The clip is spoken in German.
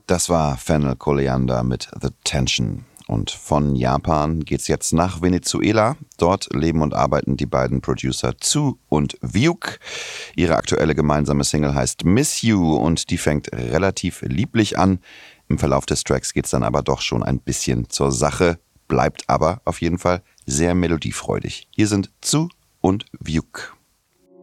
Das war Fennel Koliander mit The Tension. Und von Japan geht's jetzt nach Venezuela. Dort leben und arbeiten die beiden Producer Tsu und Viuk. Ihre aktuelle gemeinsame Single heißt Miss You und die fängt relativ lieblich an. Im Verlauf des Tracks geht's dann aber doch schon ein bisschen zur Sache, bleibt aber auf jeden Fall sehr melodiefreudig. Hier sind Tsu und Viuk.